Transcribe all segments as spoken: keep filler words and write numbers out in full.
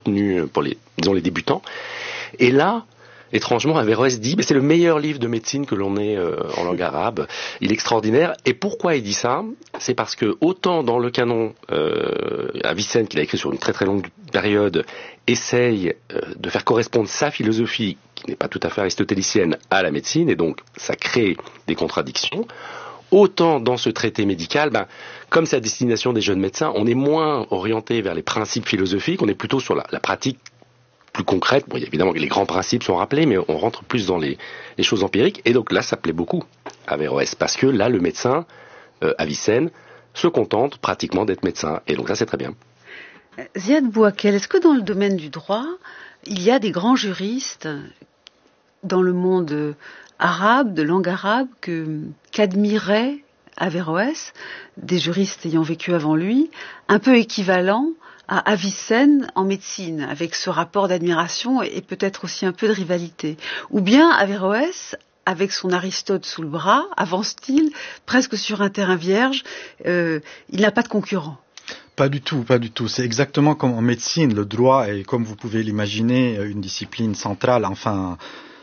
pour les, disons, les débutants. Et là, étrangement, Averroès dit, mais c'est le meilleur livre de médecine que l'on ait euh, en langue arabe. Il est extraordinaire. Et pourquoi il dit ça? C'est parce que autant dans le canon, euh, Avicenne, qu'il a écrit sur une très très longue période, essaye euh, de faire correspondre sa philosophie, qui n'est pas tout à fait aristotélicienne, à la médecine, et donc ça crée des contradictions. Autant dans ce traité médical, ben, comme c'est à destination des jeunes médecins, on est moins orienté vers les principes philosophiques, on est plutôt sur la, la pratique plus concrète. Bon, évidemment, les grands principes sont rappelés, mais on rentre plus dans les, les choses empiriques. Et donc là, ça plaît beaucoup à Averroès, parce que là, le médecin, euh, Avicenne, se contente pratiquement d'être médecin. Et donc ça, c'est très bien. Ziad Bouakel, est-ce que dans le domaine du droit, il y a des grands juristes dans le monde arabe, de langue arabe, que, qu'admirait Averroès, des juristes ayant vécu avant lui, un peu équivalent à Avicenne en médecine, avec ce rapport d'admiration et peut-être aussi un peu de rivalité. Ou bien Averroès, avec son Aristote sous le bras, avance-t-il presque sur un terrain vierge, euh, il n'a pas de concurrent. Pas du tout, pas du tout. C'est exactement comme en médecine, le droit est, comme vous pouvez l'imaginer, une discipline centrale, enfin,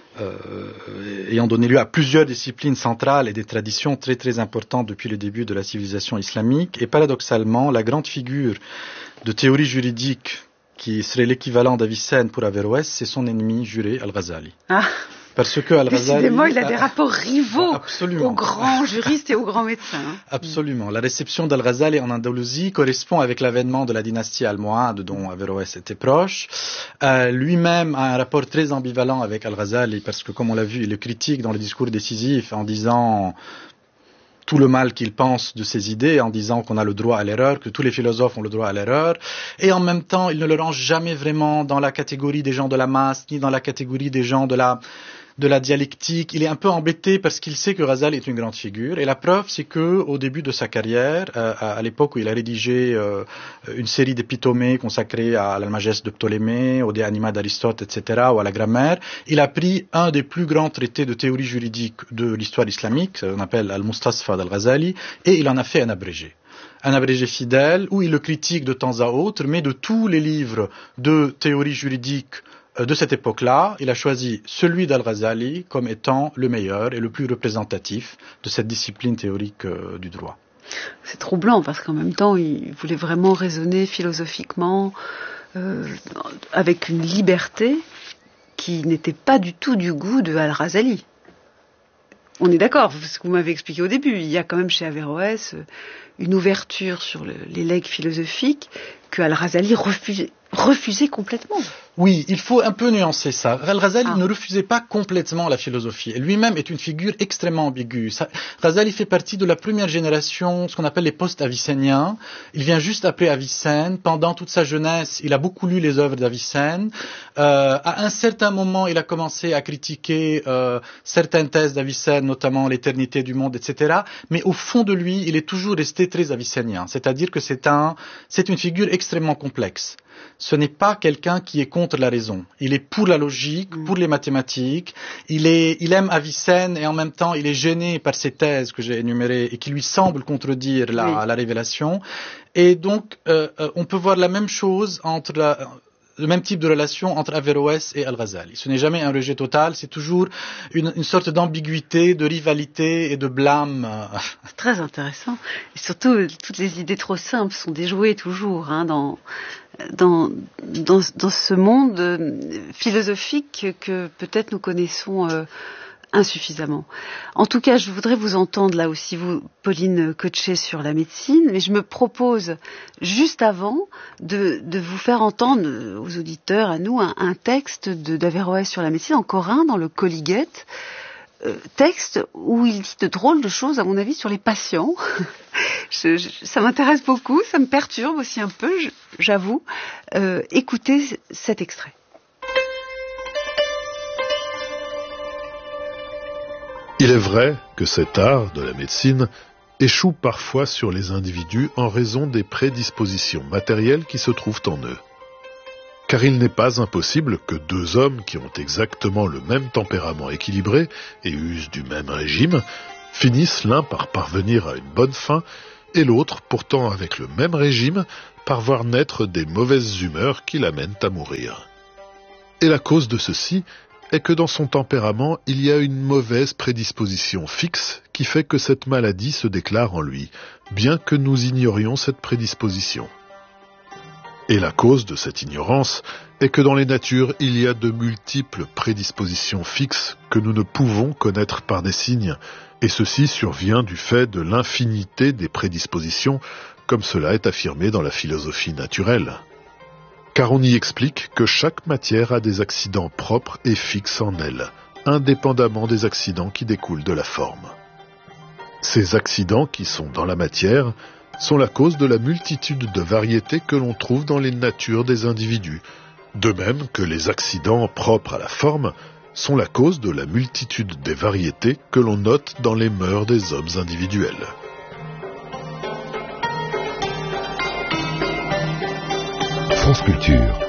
euh, ayant donné lieu à plusieurs disciplines centrales et des traditions très très importantes depuis le début de la civilisation islamique. Et paradoxalement, la grande figure de théorie juridique qui serait l'équivalent d'Avicenne pour Averroès, c'est son ennemi juré, Al-Ghazali. Ah. Parce que Al-Ghazali... Décidément, il a des rapports rivaux absolument. aux grands juristes et aux grands médecins. Hein. Absolument. La réception d'Al-Ghazali en Andalousie correspond avec l'avènement de la dynastie almohade dont Averroès était proche. Euh, lui-même a un rapport très ambivalent avec Al-Ghazali parce que, comme on l'a vu, il le critique dans le discours décisif en disant tout le mal qu'il pense de ses idées, en disant qu'on a le droit à l'erreur, que tous les philosophes ont le droit à l'erreur, et en même temps, il ne le range jamais vraiment dans la catégorie des gens de la masse, ni dans la catégorie des gens de la de la dialectique. Il est un peu embêté parce qu'il sait que Ghazali est une grande figure. Et la preuve, c'est que au début de sa carrière, euh, à l'époque où il a rédigé euh, une série d'épitomées consacrées à l'Almageste de Ptolémée, au De Anima d'Aristote, et cetera, ou à la grammaire, il a pris un des plus grands traités de théorie juridique de l'histoire islamique, on appelle Al-Mustasfa d'Al-Ghazali, et il en a fait un abrégé. Un abrégé fidèle où il le critique de temps à autre, mais de tous les livres de théorie juridique de cette époque-là, il a choisi celui d'Al-Ghazali comme étant le meilleur et le plus représentatif de cette discipline théorique euh, du droit. C'est troublant parce qu'en même temps, il voulait vraiment raisonner philosophiquement euh, avec une liberté qui n'était pas du tout du goût de Al-Ghazali. On est d'accord, ce que vous m'avez expliqué au début, il y a quand même chez Averroès une ouverture sur le, les legs philosophiques que Al-Ghazali refusait, refusait complètement. Oui, il faut un peu nuancer ça. Al-Ghazali ah. ne refusait pas complètement la philosophie. Et lui-même est une figure extrêmement ambiguë. Ghazali fait partie de la première génération, ce qu'on appelle les post-avicéniens. Il vient juste après Avicenne. Pendant toute sa jeunesse, il a beaucoup lu les œuvres d'Avicenne. Euh, à un certain moment, il a commencé à critiquer euh, certaines thèses d'Avicenne, notamment l'éternité du monde, et cetera. Mais au fond de lui, il est toujours resté très avicénien. C'est-à-dire que c'est un, c'est une figure extrêmement complexe. Ce n'est pas quelqu'un qui est contre la raison. Il est pour la logique, pour les mathématiques. Il est, il aime Avicenne et en même temps, il est gêné par ces thèses que j'ai énumérées et qui lui semblent contredire la, oui. la révélation. Et donc, euh, on peut voir la même chose entre la, le même type de relation entre Averroès et Al-Ghazali. Ce n'est jamais un rejet total, c'est toujours une, une sorte d'ambiguïté, de rivalité et de blâme. C'est très intéressant. Et surtout, toutes les idées trop simples sont déjouées toujours hein, dans, dans, dans, dans ce monde philosophique que peut-être nous connaissons euh, insuffisamment. En tout cas, je voudrais vous entendre là aussi, vous, Pauline Cochet, sur la médecine, mais je me propose, juste avant, de, de vous faire entendre aux auditeurs, à nous, un, un texte de, d'Averroès sur la médecine, encore un, dans le Colligette, euh, texte où il dit de drôles de choses, à mon avis, sur les patients. je, je, ça m'intéresse beaucoup, ça me perturbe aussi un peu, je, j'avoue. Euh, écoutez cet extrait. Il est vrai que cet art de la médecine échoue parfois sur les individus en raison des prédispositions matérielles qui se trouvent en eux. Car il n'est pas impossible que deux hommes qui ont exactement le même tempérament équilibré et usent du même régime finissent l'un par parvenir à une bonne fin et l'autre, pourtant avec le même régime, par voir naître des mauvaises humeurs qui l'amènent à mourir. Et la cause de ceci est que dans son tempérament, il y a une mauvaise prédisposition fixe qui fait que cette maladie se déclare en lui, bien que nous ignorions cette prédisposition. Et la cause de cette ignorance est que dans les natures, il y a de multiples prédispositions fixes que nous ne pouvons connaître par des signes, et ceci survient du fait de l'infinité des prédispositions, comme cela est affirmé dans la philosophie naturelle. Car on y explique que chaque matière a des accidents propres et fixes en elle, indépendamment des accidents qui découlent de la forme. Ces accidents qui sont dans la matière sont la cause de la multitude de variétés que l'on trouve dans les natures des individus, de même que les accidents propres à la forme sont la cause de la multitude des variétés que l'on note dans les mœurs des hommes individuels. France Culture,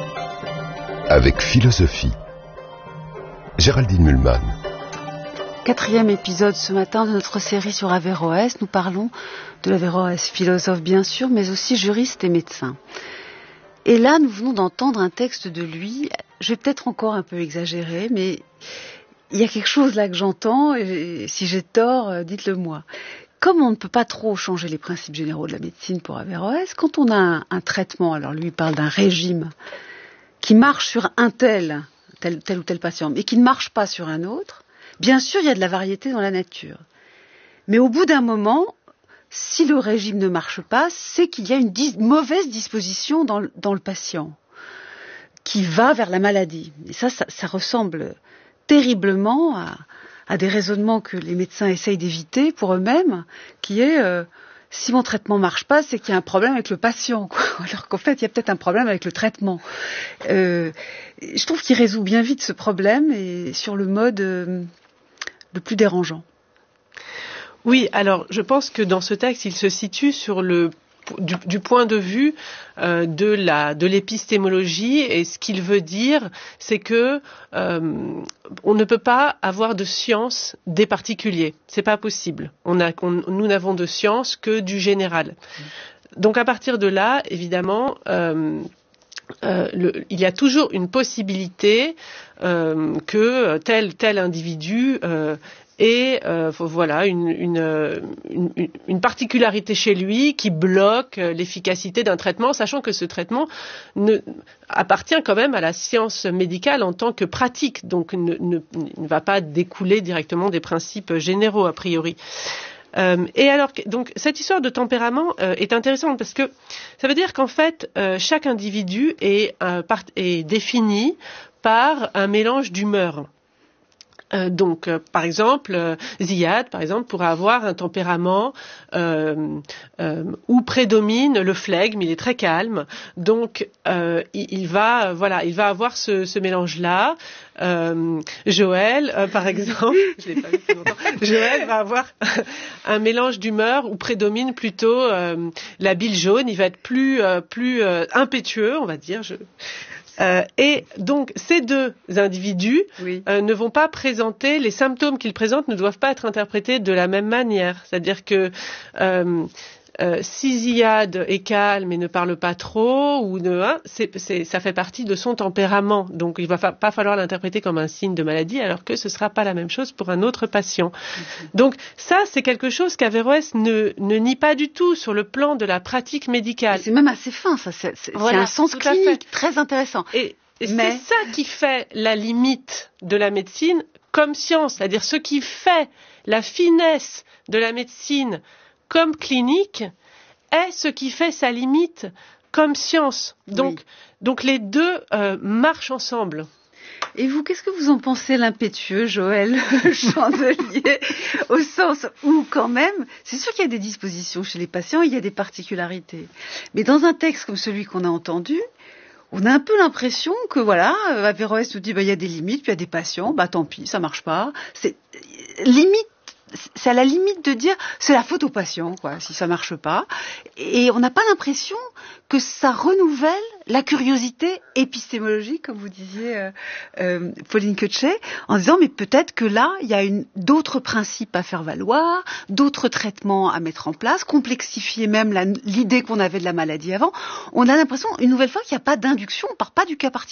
avec philosophie. Géraldine Mühlmann. Quatrième épisode ce matin de notre série sur Averroès. Nous parlons de l'Averroès, philosophe bien sûr, mais aussi juriste et médecin. Et là, nous venons d'entendre un texte de lui. Je vais peut-être encore un peu exagérer, mais il y a quelque chose là que j'entends, et si j'ai tort, dites-le moi. Comme on ne peut pas trop changer les principes généraux de la médecine pour Averroès, quand on a un, un traitement, alors lui il parle d'un régime qui marche sur un tel, tel, tel ou tel patient, mais qui ne marche pas sur un autre, bien sûr il y a de la variété dans la nature. Mais au bout d'un moment, si le régime ne marche pas, c'est qu'il y a une dis- mauvaise disposition dans, dans le patient, qui va vers la maladie. Et ça, ça, ça ressemble terriblement à... à des raisonnements que les médecins essayent d'éviter pour eux-mêmes, qui est euh, si mon traitement marche pas, c'est qu'il y a un problème avec le patient, quoi. Alors qu'en fait, il y a peut-être un problème avec le traitement. Euh, je trouve qu'il résout bien vite ce problème et sur le mode euh, le plus dérangeant. Oui, alors je pense que dans ce texte, il se situe sur le Du, du point de vue euh, de la de l'épistémologie, et ce qu'il veut dire, c'est que euh, on ne peut pas avoir de science des particuliers. C'est pas possible. On a, on, nous n'avons de science que du général. Donc à partir de là, évidemment, euh, euh, le, il y a toujours une possibilité euh, que tel tel individu euh, et euh, voilà une, une, une, une particularité chez lui qui bloque l'efficacité d'un traitement, sachant que ce traitement ne, appartient quand même à la science médicale en tant que pratique, donc ne, ne, ne va pas découler directement des principes généraux a priori. Euh, et alors, donc cette histoire de tempérament euh, est intéressante parce que ça veut dire qu'en fait euh, chaque individu est, euh, part, est défini par un mélange d'humeurs. Euh, donc, euh, par exemple, euh, Ziyad, par exemple, pourrait avoir un tempérament euh, euh, où prédomine le flegme, il est très calme, donc euh, il, il va, voilà, il va avoir ce, ce mélange-là. Euh, Joël, euh, par exemple, je l'ai pas vu depuis longtemps. Joël va avoir un mélange d'humeur où prédomine plutôt euh, la bile jaune. Il va être plus, euh, plus euh, impétueux, on va dire. Je... Euh, et donc ces deux individus oui. euh, ne vont pas présenter, les symptômes qu'ils présentent ne doivent pas être interprétés de la même manière. C'est-à-dire que euh, euh, si Ziyad est calme et ne parle pas trop, ou ne, hein, c'est, c'est, ça fait partie de son tempérament. Donc il va fa- pas falloir l'interpréter comme un signe de maladie, alors que ce sera pas la même chose pour un autre patient. Mm-hmm. Donc ça, c'est quelque chose qu'Averroès ne, ne nie pas du tout sur le plan de la pratique médicale. C'est même assez fin, ça. C'est, c'est, voilà, c'est un sens clinique très intéressant. Et, et Mais... c'est ça qui fait la limite de la médecine comme science, c'est-à-dire ce qui fait la finesse de la médecine comme clinique est ce qui fait sa limite comme science. Donc, oui. donc les deux euh, marchent ensemble. Et vous, qu'est-ce que vous en pensez, l'impétueux Joël Chandelier, au sens où, quand même, c'est sûr qu'il y a des dispositions chez les patients, il y a des particularités. Mais dans un texte comme celui qu'on a entendu, on a un peu l'impression que, voilà, Averroès nous dit, bah, il y a des limites, puis il y a des patients, bah, tant pis, ça marche pas. C'est limite. C'est à la limite de dire c'est la faute au patient, quoi, si ça marche pas. Et on n'a pas l'impression que ça renouvelle la curiosité épistémologique, comme vous disiez, euh, euh, Pauline Koetche, en disant mais peut-être que là, il y a une, d'autres principes à faire valoir, d'autres traitements à mettre en place, complexifier même la, l'idée qu'on avait de la maladie avant. On a l'impression, une nouvelle fois, qu'il n'y a pas d'induction, on part pas du cas particulier.